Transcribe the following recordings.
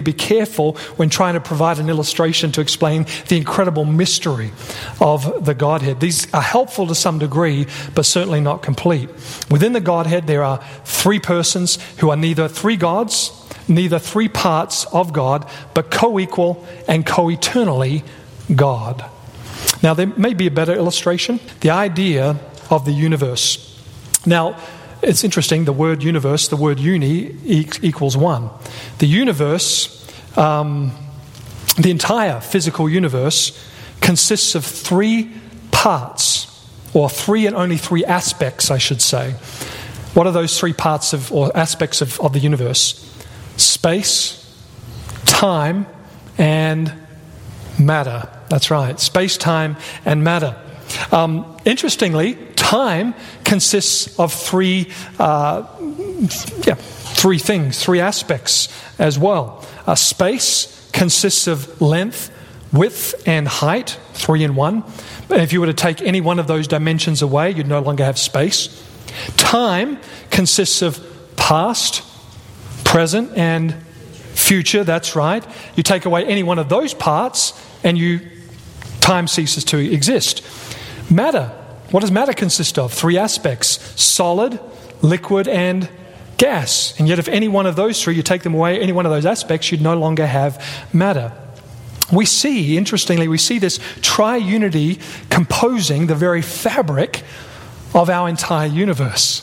be careful when trying to provide an illustration to explain the incredible mystery of the Godhead. These are helpful to some degree, but certainly not complete. Within the Godhead, there are three persons who are neither three gods, neither three parts of God, but co-equal and co-eternally God. Now, there may be a better illustration. The idea of the universe. Now, it's interesting, the word universe, the word uni equals one. The universe, the entire physical universe, consists of three parts, or three and only three aspects, I should say. What are those three parts or aspects of the universe? Space, time, and matter. That's right, space, time, and matter. Interestingly, time consists of three things, three aspects as well. Space consists of length, width, and height, 3 in 1. If you were to take any one of those dimensions away, you'd no longer have space. Time consists of past, present, and future. That's right. You take away any one of those parts, and time ceases to exist. Matter. What does matter consist of? 3 aspects: solid, liquid, and gas. And yet if any one of those three, you take them away, any one of those aspects, you'd no longer have matter. Interestingly, we see this triunity composing the very fabric of our entire universe.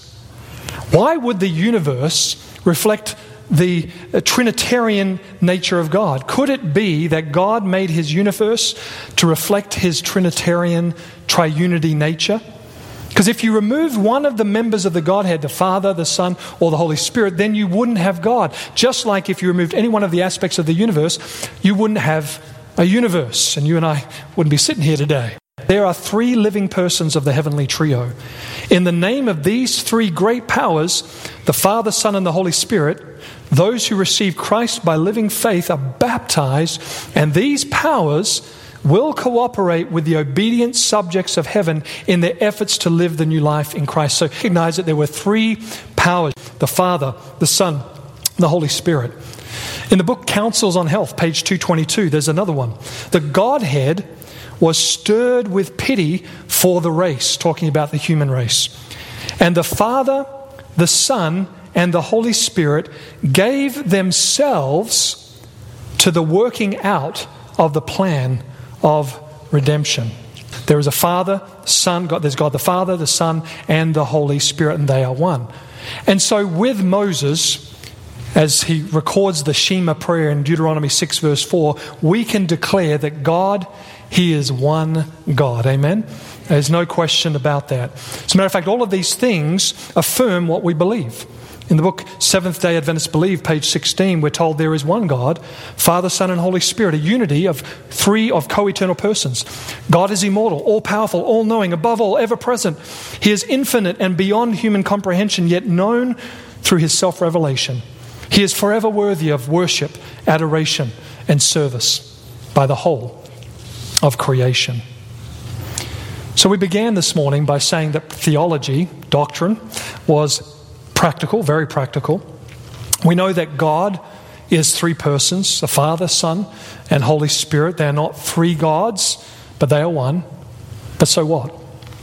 Why would the universe reflect the Trinitarian nature of God? Could it be that God made his universe to reflect his Trinitarian triunity nature? Because if you removed one of the members of the Godhead, the Father, the Son, or the Holy Spirit, then you wouldn't have God. Just like if you removed any one of the aspects of the universe, you wouldn't have a universe, and you and I wouldn't be sitting here today. There are 3 living persons of the heavenly trio. In the name of these 3 great powers, the Father, Son, and the Holy Spirit, those who receive Christ by living faith are baptized, and these powers will cooperate with the obedient subjects of heaven in their efforts to live the new life in Christ. So recognize that there were 3 powers: the Father, the Son, the Holy Spirit. In the book Counsels on Health, page 222, there's another one. The Godhead was stirred with pity for the race, talking about the human race. And the Father, the Son, and the Holy Spirit gave themselves to the working out of the plan of redemption. There is a Father, Son, God. There's God the Father, the Son, and the Holy Spirit, and they are one. And so with Moses, as he records the Shema prayer in Deuteronomy 6 verse 4, we can declare that God, he is one God. Amen? There's no question about that. As a matter of fact, all of these things affirm what we believe. In the book Seventh-day Adventists Believe, page 16, we're told there is one God, Father, Son, and Holy Spirit, a unity of 3 of co-eternal persons. God is immortal, all-powerful, all-knowing, above all, ever-present. He is infinite and beyond human comprehension, yet known through his self-revelation. He is forever worthy of worship, adoration, and service by the whole of creation. So we began this morning by saying that theology, doctrine, was practical, very practical. We know that God is 3 persons, the Father, Son, and Holy Spirit. They are not 3 gods, but they are one. But so what?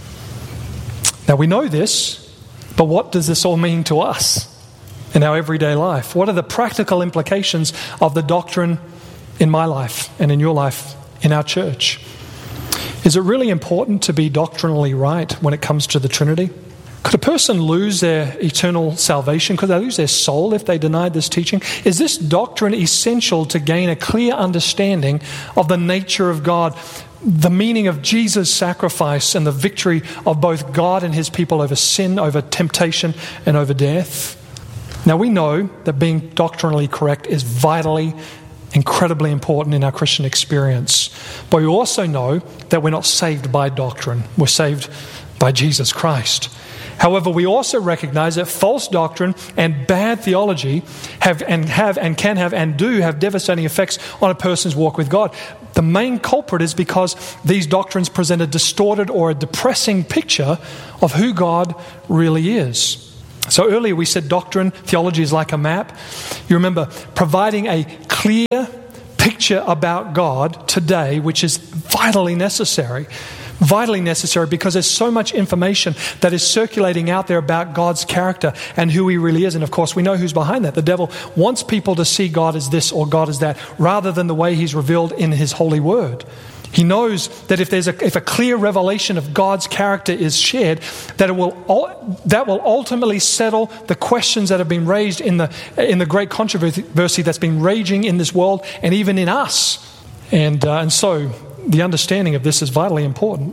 Now we know this, but what does this all mean to us in our everyday life? What are the practical implications of the doctrine in my life and in your life in our church? Is it really important to be doctrinally right when it comes to the Trinity? Could a person lose their eternal salvation? Could they lose their soul if they denied this teaching? Is this doctrine essential to gain a clear understanding of the nature of God, the meaning of Jesus' sacrifice, and the victory of both God and his people over sin, over temptation, and over death? Now we know that being doctrinally correct is vitally, incredibly important in our Christian experience. But we also know that we're not saved by doctrine. We're saved by Jesus Christ. However, we also recognize that false doctrine and bad theology can have devastating effects on a person's walk with God. The main culprit is because these doctrines present a distorted or a depressing picture of who God really is. So earlier we said doctrine, theology is like a map. You remember, providing a clear picture about God today, which is vitally necessary because there's so much information that is circulating out there about God's character and who He really is. And of course, we know who's behind that. The devil wants people to see God as this or God as that, rather than the way He's revealed in His holy word. He knows that if a clear revelation of God's character is shared, that will ultimately settle the questions that have been raised in the great controversy that's been raging in this world and even in us. And so the understanding of this is vitally important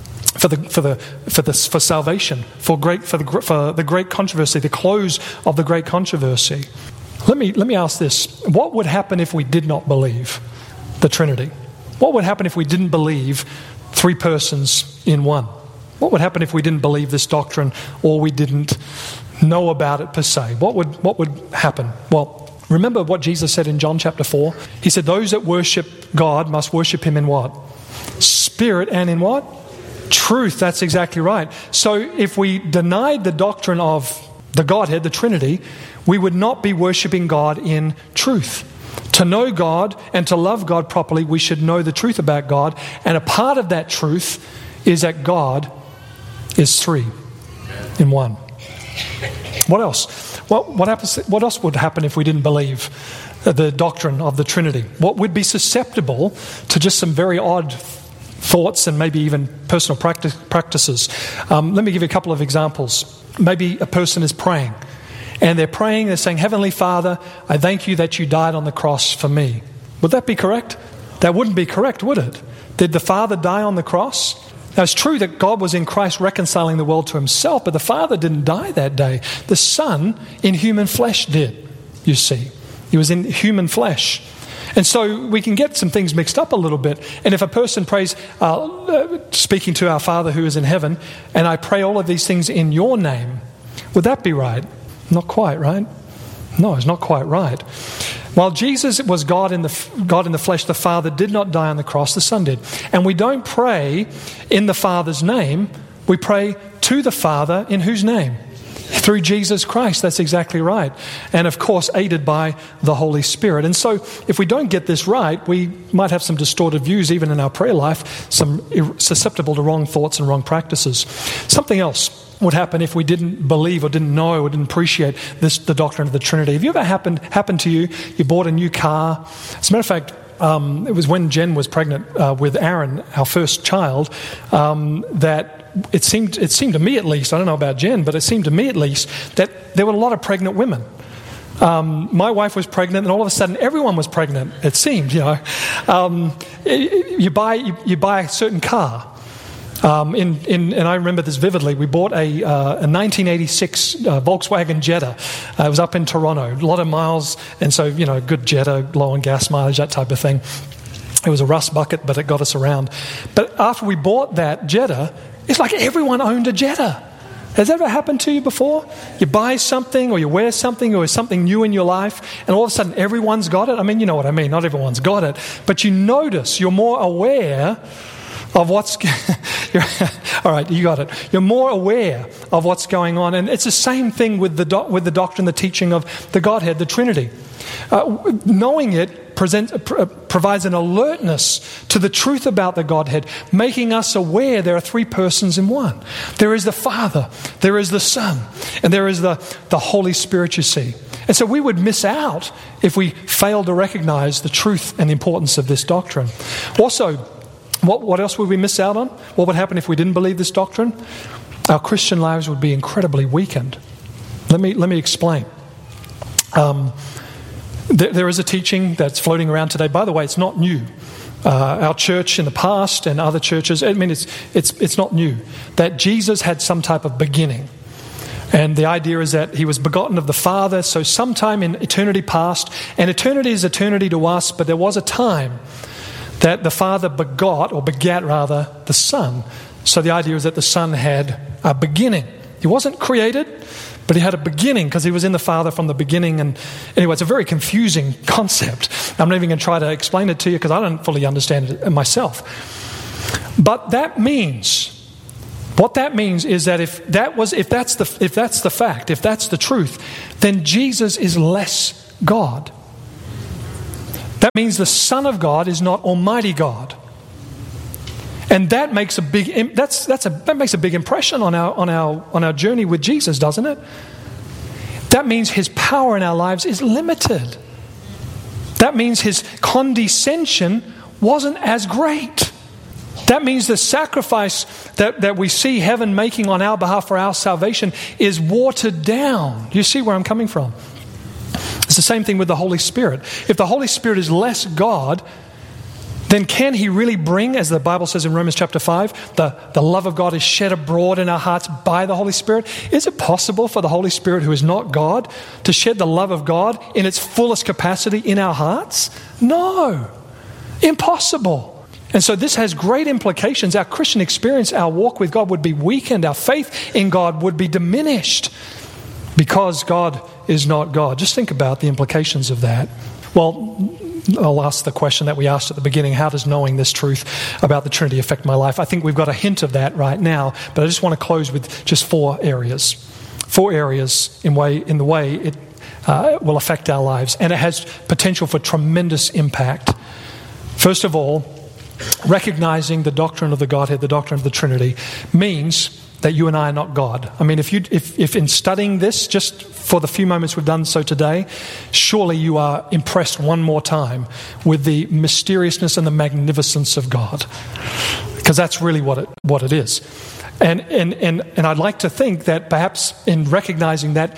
for salvation, for the great controversy, the close of the great controversy. Let me ask this: what would happen if we did not believe the Trinity? What would happen if we didn't believe three persons in one? What would happen if we didn't believe this doctrine, or we didn't know about it per se? What would happen? Well, remember what Jesus said in John chapter 4? He said, those that worship God must worship Him in what? Spirit and in what? Truth. That's exactly right. So if we denied the doctrine of the Godhead, the Trinity, we would not be worshiping God in truth. To know God and to love God properly, we should know the truth about God. And a part of that truth is that God is three in one. What else? What else would happen if we didn't believe the doctrine of the Trinity? What would be susceptible to just some very odd thoughts and maybe even personal practices? Let me give you a couple of examples. Maybe a person is praying. And they're saying, Heavenly Father, I thank you that you died on the cross for me. Would that be correct? That wouldn't be correct, would it? Did the Father die on the cross? Now, it's true that God was in Christ reconciling the world to Himself, but the Father didn't die that day. The Son in human flesh did, you see. He was in human flesh. And so we can get some things mixed up a little bit. And if a person prays, speaking to our Father who is in heaven, and I pray all of these things in your name, would that be right? Not quite, right? No, it's not quite right. While Jesus was God in the flesh, the Father did not die on the cross, the Son did. And we don't pray in the Father's name, we pray to the Father in whose name? Through Jesus Christ. That's exactly right. And of course, aided by the Holy Spirit. And so, if we don't get this right, we might have some distorted views even in our prayer life, some susceptible to wrong thoughts and wrong practices. Something else would happen if we didn't believe or didn't know or didn't appreciate the doctrine of the Trinity. Have you ever happened to you? You bought a new car. As a matter of fact, it was when Jen was pregnant with Aaron, our first child, that it seemed to me at least, I don't know about Jen, but it seemed to me at least that there were a lot of pregnant women. My wife was pregnant, and all of a sudden everyone was pregnant. It seemed, you buy a certain car. And I remember this vividly. We bought a 1986 Volkswagen Jetta. It was up in Toronto, a lot of miles, and so good Jetta, low on gas mileage, that type of thing. It was a rust bucket, but it got us around. But after we bought that Jetta, it's like everyone owned a Jetta. Has that ever happened to you before? You buy something or you wear something or something new in your life, and all of a sudden everyone's got it. I mean, you know what I mean. Not everyone's got it. But you notice, you're more aware of what's... all right, you got it. You're more aware of what's going on. And it's the same thing with the doctrine, the teaching of the Godhead, the Trinity. Knowing it provides an alertness to the truth about the Godhead, making us aware there are three persons in one. There is the Father, there is the Son, and there is the Holy Spirit, you see. And so we would miss out if we failed to recognize the truth and the importance of this doctrine. Also, what else would we miss out on? What would happen if we didn't believe this doctrine? Our Christian lives would be incredibly weakened. Let me explain. There is a teaching that's floating around today. By the way, it's not new. Our church in the past and other churches, I mean, it's not new. That Jesus had some type of beginning. And the idea is that He was begotten of the Father, so sometime in eternity past, and eternity is eternity to us, but there was a time that the Father begat the Son. So the idea is that the Son had a beginning. He wasn't created, but He had a beginning because He was in the Father from the beginning. And anyway, it's a very confusing concept. I'm not even going to try to explain it to you because I don't fully understand it myself. But what that means is that if that's the fact, if that's the truth, then Jesus is less God. That means the Son of God is not Almighty God. And that makes a big impression on our journey with Jesus, doesn't it? That means his power in our lives is limited. That means his condescension wasn't as great. That means the sacrifice that we see heaven making on our behalf for our salvation is watered down. You see where I'm coming from? It's the same thing with the Holy Spirit. If the Holy Spirit is less God, then can he really bring, as the Bible says in Romans chapter 5, the love of God is shed abroad in our hearts by the Holy Spirit? Is it possible for the Holy Spirit, who is not God, to shed the love of God in its fullest capacity in our hearts? No. Impossible. And so this has great implications. Our Christian experience, our walk with God would be weakened. Our faith in God would be diminished because God is not God. Just think about the implications of that. Well, I'll ask the question that we asked at the beginning: how does knowing this truth about the Trinity affect my life? I think we've got a hint of that right now, but I just want to close with just 4 areas. 4 areas in the way it will affect our lives, and it has potential for tremendous impact. First of all, recognizing the doctrine of the Godhead, the doctrine of the Trinity, means that you and I are not God. I mean, if in studying this, just for the few moments we've done so today, surely you are impressed one more time with the mysteriousness and the magnificence of God, because that's really what it is. And I'd like to think that perhaps in recognizing that,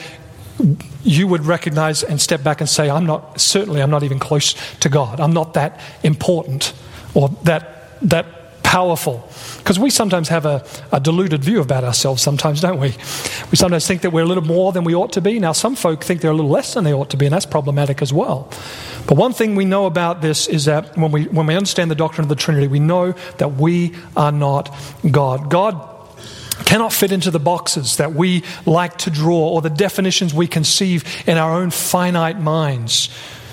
you would recognize and step back and say, I'm not even close to God. I'm not that important or that powerful. Because we sometimes have a deluded view about ourselves sometimes, don't we? We sometimes think that we're a little more than we ought to be. Now, some folk think they're a little less than they ought to be, and that's problematic as well. But one thing we know about this is that when we understand the doctrine of the Trinity, we know that we are not God. God cannot fit into the boxes that we like to draw or the definitions we conceive in our own finite minds.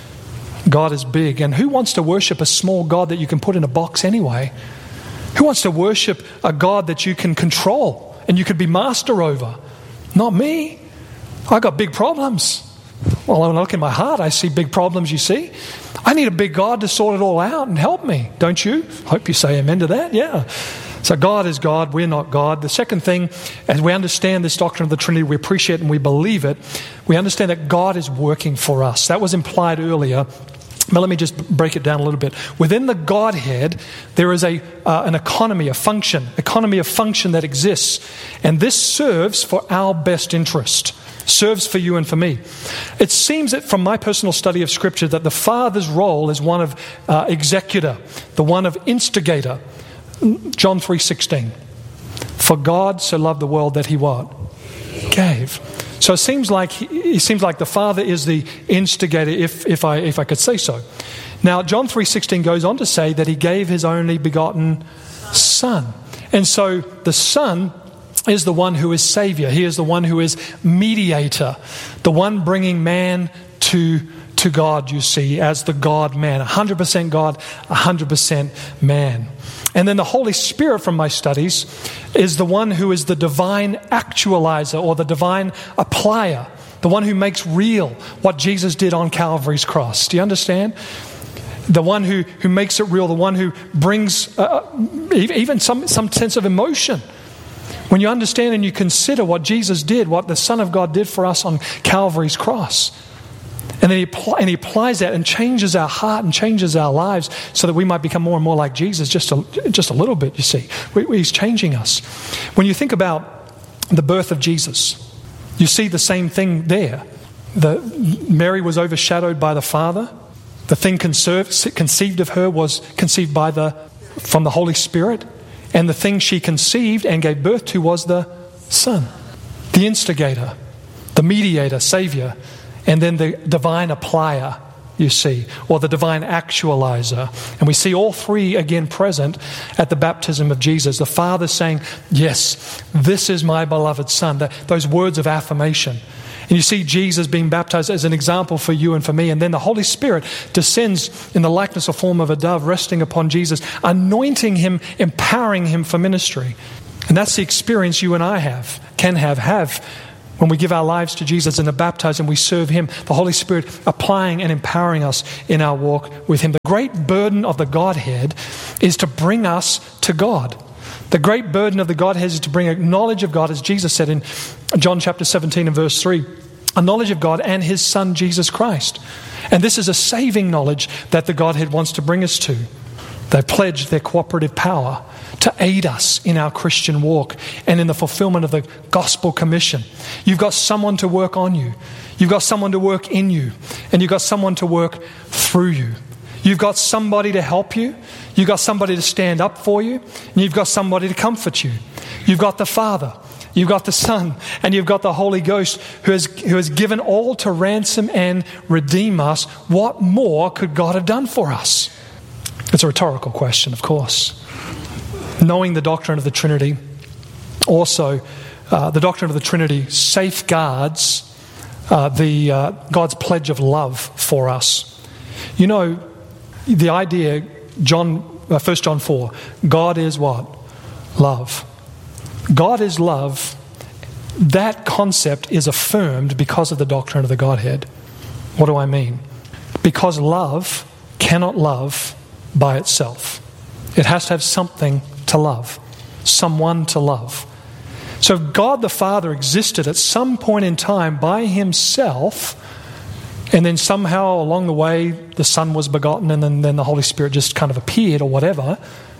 God is big, and who wants to worship a small God that you can put in a box anyway? Who wants to worship a God that you can control and you could be master over? Not me. I got big problems. Well, when I look in my heart, I see big problems, you see. I need a big God to sort it all out and help me, don't you? Hope you say amen to that, yeah. So God is God, we're not God. The second thing, as we understand this doctrine of the Trinity, we appreciate and we believe it, we understand that God is working for us. That was implied earlier. But let me just break it down a little bit. Within the Godhead, there is an economy of function that exists. And this serves for our best interest, serves for you and for me. It seems that from my personal study of Scripture that the Father's role is one of executor, the one of instigator. John 3:16. For God so loved the world that he what? Gave. So it seems like the Father is the instigator, if I could say so. Now, John 3:16 goes on to say that he gave his only begotten Son. And so the Son is the one who is Savior. He is the one who is mediator, the one bringing man to God, you see, as the God-man. 100% God, 100% man. And then the Holy Spirit, from my studies, is the one who is the divine actualizer or the divine applier, the one who makes real what Jesus did on Calvary's cross. Do you understand? The one who makes it real, the one who brings even some sense of emotion. When you understand and you consider what Jesus did, what the Son of God did for us on Calvary's cross. And then he applies that and changes our heart and changes our lives so that we might become more and more like Jesus just a little bit, you see. He's changing us. When you think about the birth of Jesus, you see the same thing there. Mary was overshadowed by the Father. The thing conceived of her was conceived from the Holy Spirit. And the thing she conceived and gave birth to was the Son. The instigator, the mediator, Savior. And then the divine applier, you see, or the divine actualizer. And we see all three again present at the baptism of Jesus. The Father saying, yes, this is my beloved Son. Those words of affirmation. And you see Jesus being baptized as an example for you and for me. And then the Holy Spirit descends in the likeness or form of a dove, resting upon Jesus, anointing him, empowering him for ministry. And that's the experience you and I can have When we give our lives to Jesus and are baptized and we serve Him, the Holy Spirit applying and empowering us in our walk with Him. The great burden of the Godhead is to bring us to God. The great burden of the Godhead is to bring a knowledge of God, as Jesus said in John chapter 17 and verse 3, a knowledge of God and His Son, Jesus Christ. And this is a saving knowledge that the Godhead wants to bring us to. They pledge their cooperative power to aid us in our Christian walk and in the fulfillment of the gospel commission. You've got someone to work on you. You've got someone to work in you. And you've got someone to work through you. You've got somebody to help you. You've got somebody to stand up for you. And you've got somebody to comfort you. You've got the Father. You've got the Son. And you've got the Holy Ghost who has given all to ransom and redeem us. What more could God have done for us? It's a rhetorical question, of course. Knowing the doctrine of the Trinity, also the doctrine of the Trinity safeguards God's pledge of love for us. You know, the idea, 1 John 4, God is what? Love. God is love. That concept is affirmed because of the doctrine of the Godhead. What do I mean? Because love cannot love by itself. It has to have something to love, someone to love. So if God the Father existed at some point in time by Himself, and then somehow along the way the Son was begotten and then the Holy Spirit just kind of appeared or whatever,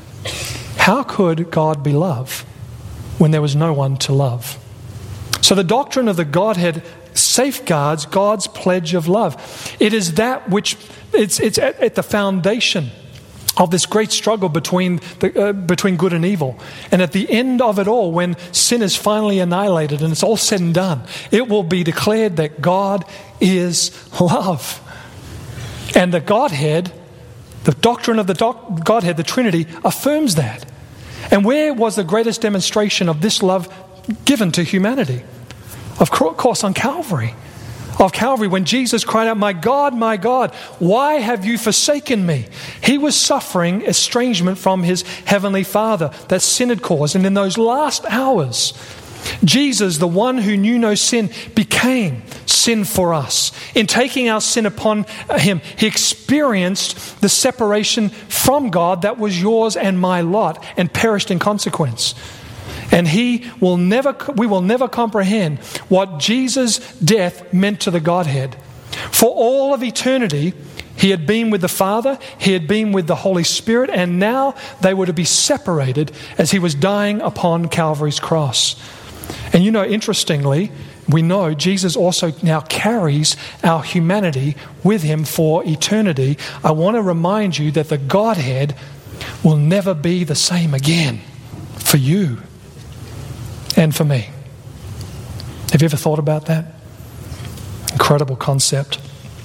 how could God be love when there was no one to love? So the doctrine of the Godhead safeguards God's pledge of love. It is that which it's at the foundation of this great struggle between good and evil. And at the end of it all, when sin is finally annihilated and it's all said and done, it will be declared that God is love. And the Godhead, the doctrine of the Godhead, the Trinity, affirms that. And where was the greatest demonstration of this love given to humanity? Of course, on Calvary. Of Calvary, when Jesus cried out, my God, why have you forsaken me?" He was suffering estrangement from His heavenly Father that sin had caused. And in those last hours, Jesus, the one who knew no sin, became sin for us. In taking our sin upon Him, He experienced the separation from God that was yours and my lot, and perished in consequence. And we will never comprehend what Jesus' death meant to the Godhead. For all of eternity, He had been with the Father, He had been with the Holy Spirit, and now they were to be separated as He was dying upon Calvary's cross. And you know, interestingly, we know Jesus also now carries our humanity with Him for eternity. I want to remind you that the Godhead will never be the same again for you and for me. Have you ever thought about that? Incredible concept.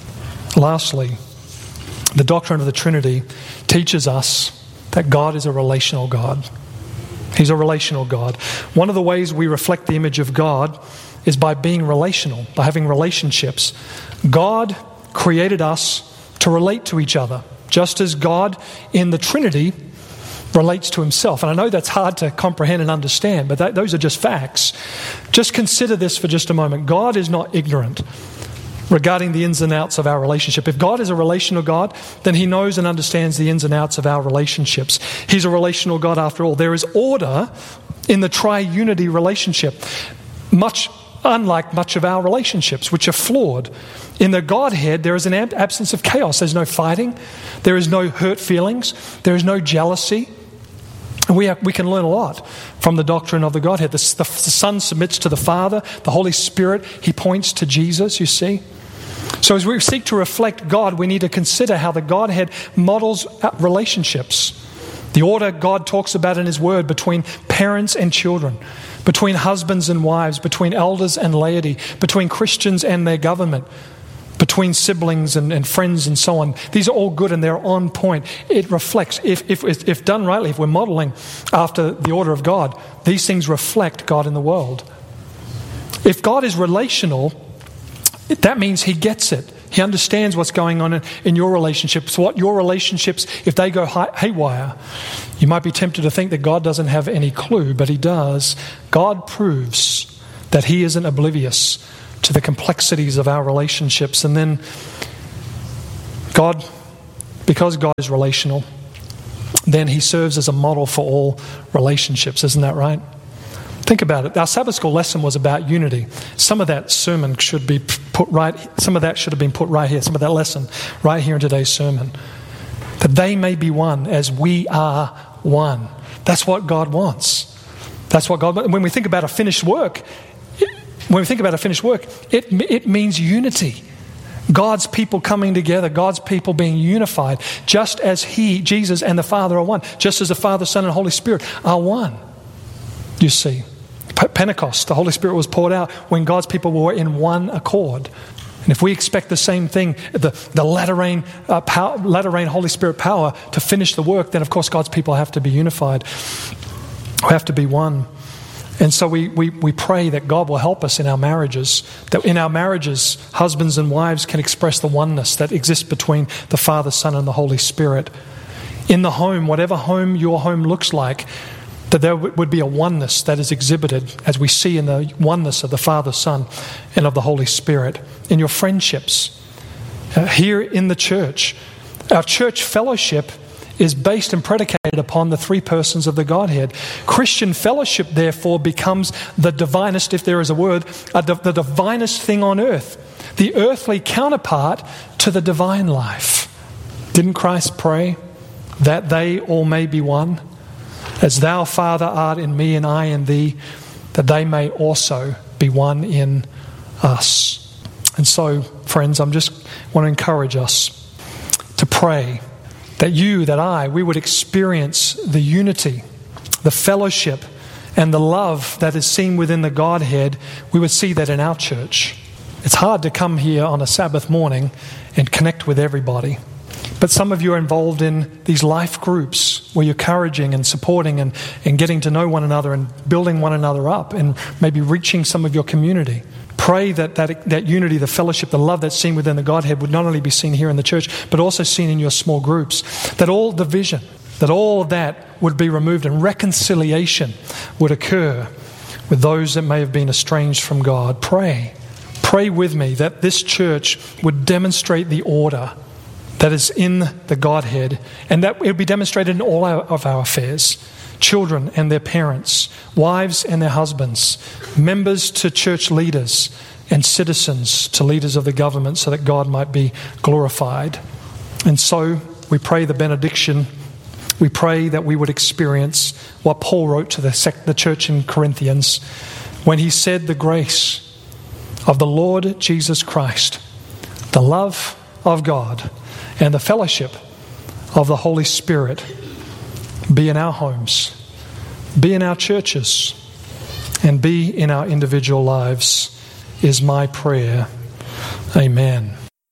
Lastly, the doctrine of the Trinity teaches us that God is a relational God. He's a relational God. One of the ways we reflect the image of God is by being relational, by having relationships. God created us to relate to each other, just as God in the Trinity relates to Himself. And I know that's hard to comprehend and understand, but those are just facts. Just consider this for just a moment. God is not ignorant regarding the ins and outs of our relationship. If God is a relational God, then He knows and understands the ins and outs of our relationships. He's a relational God after all. There is order in the triunity relationship, unlike much of our relationships, which are flawed. In the Godhead, there is an absence of chaos. There's no fighting. There is no hurt feelings. There is no jealousy. And we can learn a lot from the doctrine of the Godhead. The Son submits to the Father. The Holy Spirit, He points to Jesus, you see. So as we seek to reflect God, we need to consider how the Godhead models relationships. The order God talks about in His Word between parents and children, between husbands and wives, between elders and laity, between Christians and their government, between siblings and friends and so on. These are all good and they're on point. It reflects, if done rightly, if we're modeling after the order of God, these things reflect God in the world. If God is relational, that means He gets it. He understands what's going on in your relationships. What your relationships, if they go haywire, you might be tempted to think that God doesn't have any clue, but He does. God proves that He isn't oblivious to the complexities of our relationships. And then God, because God is relational, then He serves as a model for all relationships. Isn't that right? Think about it. Our Sabbath school lesson was about unity. Some of that sermon should be put right, some of that should have been put right here, some of that lesson right here in today's sermon. That they may be one as we are one. That's what God wants. That's what God wants. When we think about a finished work, it means unity. God's people coming together, God's people being unified, just as Jesus and the Father are one, just as the Father, Son, and Holy Spirit are one. You see, Pentecost, the Holy Spirit was poured out when God's people were in one accord. And if we expect the same thing, the latter rain Holy Spirit power to finish the work, then of course God's people have to be unified. We have to be one. And so we pray that God will help us in our marriages, that in our marriages, husbands and wives can express the oneness that exists between the Father, Son, and the Holy Spirit. In the home, whatever home your home looks like, that there would be a oneness that is exhibited as we see in the oneness of the Father, Son, and of the Holy Spirit. In your friendships, here in the church, our church fellowship is based and predicated upon the three persons of the Godhead. Christian fellowship, therefore, becomes the divinest, if there is a word, the divinest thing on earth, the earthly counterpart to the divine life. Didn't Christ pray that they all may be one? As thou, Father, art in me and I in thee, that they may also be one in us. And so, friends, I'm just want to encourage us to pray that we would experience the unity, the fellowship, and the love that is seen within the Godhead. We would see that in our church. It's hard to come here on a Sabbath morning and connect with everybody. But some of you are involved in these life groups where you're encouraging and supporting and getting to know one another and building one another up and maybe reaching some of your community. Pray that unity, the fellowship, the love that's seen within the Godhead would not only be seen here in the church, but also seen in your small groups. That all division, that all of that would be removed and reconciliation would occur with those that may have been estranged from God. Pray with me that this church would demonstrate the order that is in the Godhead, and that it will be demonstrated in all of our affairs. Children and their parents, wives and their husbands, members to church leaders, and citizens to leaders of the government, so that God might be glorified. And so we pray the benediction. We pray that we would experience what Paul wrote to the church in Corinthians when he said, the grace of the Lord Jesus Christ, the love of God, and the fellowship of the Holy Spirit be in our homes, be in our churches, and be in our individual lives, is my prayer. Amen.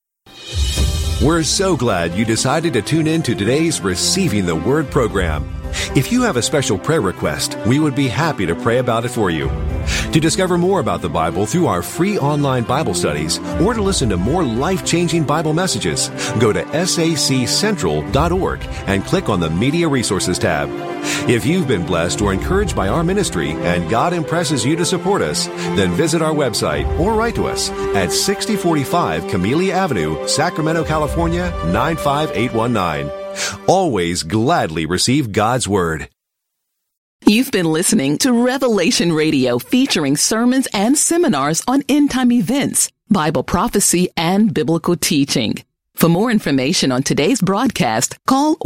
We're so glad you decided to tune in to today's Receiving the Word program. If you have a special prayer request, we would be happy to pray about it for you. To discover more about the Bible through our free online Bible studies, or to listen to more life-changing Bible messages, go to saccentral.org and click on the Media Resources tab. If you've been blessed or encouraged by our ministry and God impresses you to support us, then visit our website or write to us at 6045 Camellia Avenue, Sacramento, California, 95819. Always gladly receive God's Word. You've been listening to Revelation Radio, featuring sermons and seminars on end-time events, Bible prophecy, and biblical teaching. For more information on today's broadcast, call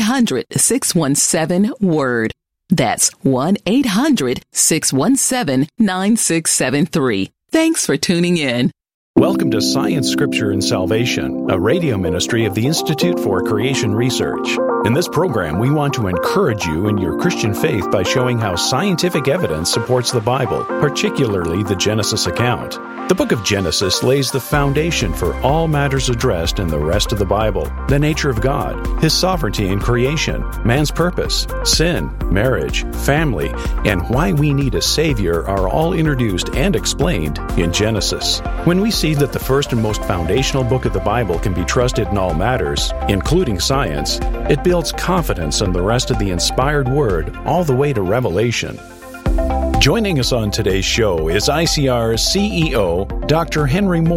1-800-617-WORD. That's 1-800-617-9673. Thanks for tuning in. Welcome to Science, Scripture, and Salvation, a radio ministry of the Institute for Creation Research. In this program, we want to encourage you in your Christian faith by showing how scientific evidence supports the Bible, particularly the Genesis account. The book of Genesis lays the foundation for all matters addressed in the rest of the Bible: the nature of God, His sovereignty in creation, man's purpose, sin, marriage, family, and why we need a Savior are all introduced and explained in Genesis. When we see that the first and most foundational book of the Bible can be trusted in all matters, including science, it builds confidence in the rest of the inspired Word all the way to Revelation. Joining us on today's show is ICR's CEO, Dr. Henry Moore.